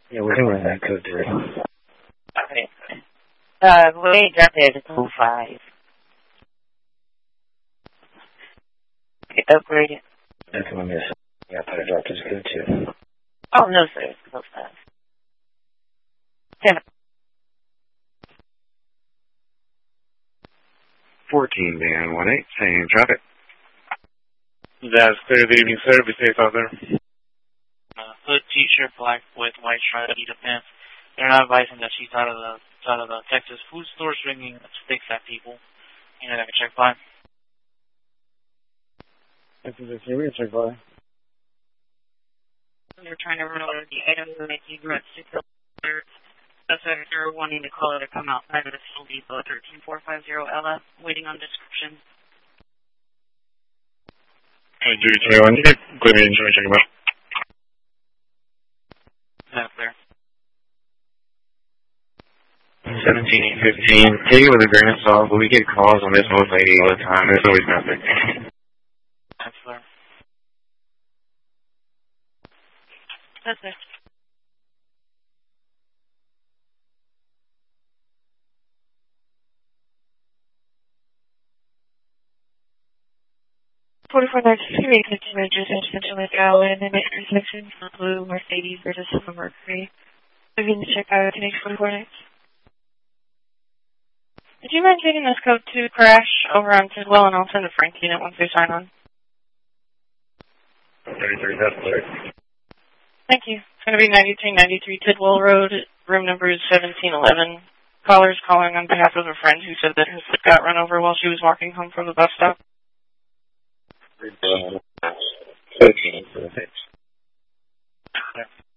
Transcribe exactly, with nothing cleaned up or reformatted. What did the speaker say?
Yeah, we're doing that code three. Okay. Uh, the way it dropped it is code five. Okay, upgrade it. That's what I'm missing. Yeah, I thought it dropped as code two. Oh, no, sir. It's code five. Ten. fourteen, Dan, one eight, saying drop it. That's clear. Good evening, sir. Be safe out there. Uh, hood, t-shirt, black with white stripe, Adidas pants. They're not advising that she's out of the out of the Texas food store swinging sticks at people. You know, that can check by. This is a serious check by. They're trying to run over the items and make you run six dollars. That's why they're wanting to call her to come outside of the Fuel Depot, thirteen four five zero L F, waiting on description. Hey, Judy twenty-one, you can go ahead and check him out. That's clear. seventeen eight fifteen, take it with a grain of salt, but we get calls on this old lady all the time. There's always nothing. That's clear. That's it. forty-four ninety-three, connecting ranges, Central Lake Island, and intersection for blue Mercedes versus silver Mercury. Moving to check out N H forty-four nights. Would you mind taking this code to crash over on Tidwell, and I'll send a Frank unit once they sign on? thirty-three, that's clear. Thank you. It's going to be ninety-three ninety-three Tidwell Road. Room number is seventeen eleven. Caller's calling on behalf of a friend who said that her foot got run over while she was walking home from the bus stop. thirteen for the fix.